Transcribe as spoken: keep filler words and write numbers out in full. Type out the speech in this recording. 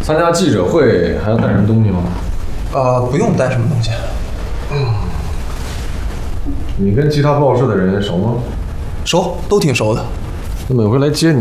参加记者会还要带什么东西吗？ 呃，不用带什么东西。 嗯。你跟其他报社的人熟吗？ 熟，都挺熟的。 那每回来接你。